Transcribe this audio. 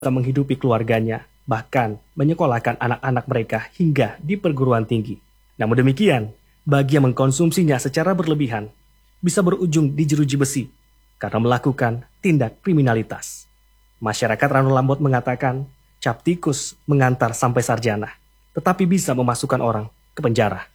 menghidupi keluarganya, bahkan menyekolahkan anak-anak mereka hingga di perguruan tinggi. Namun demikian, bagi yang mengkonsumsinya secara berlebihan, bisa berujung di jeruji besi karena melakukan tindak kriminalitas. Masyarakat Ranu Lambot mengatakan, cap tikus mengantar sampai sarjana, tetapi bisa memasukkan orang ke penjara.